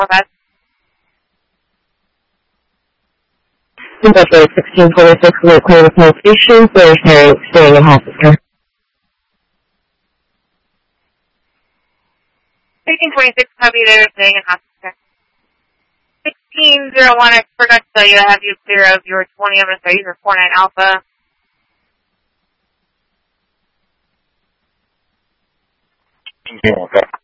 Okay. Central 1626 Lake Clear with no patients. They're staying in hospice care. 1626, copy there, staying in hospital. 1601, I forgot to tell you I have you clear of your 20. I'm going to start using 49 Alpha. Okay.